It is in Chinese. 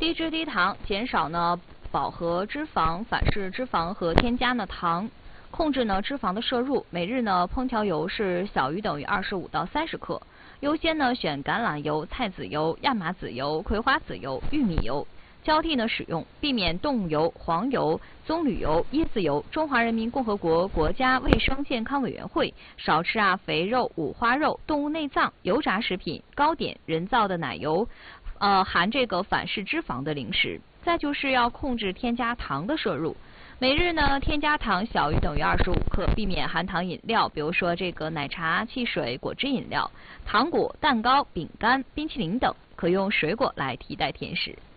低脂低糖，减少呢饱和脂肪、反式脂肪和添加呢糖。控制呢脂肪的摄入，每日呢烹调油是小于等于25到30克，优先呢选橄榄油、菜籽油、亚麻籽油、葵花籽油、玉米油，交替呢使用，避免动物油、黄油、棕榈油、椰子油。中华人民共和国国家卫生健康委员会少吃肥肉、五花肉、动物内脏、油炸食品、糕点、人造的奶油，含这个反式脂肪的零食。再就是要控制添加糖的摄入。每日呢，添加糖小于等于25克，避免含糖饮料，比如说这个奶茶、汽水、果汁饮料、糖果、蛋糕、饼干、冰淇淋等，可用水果来替代甜食。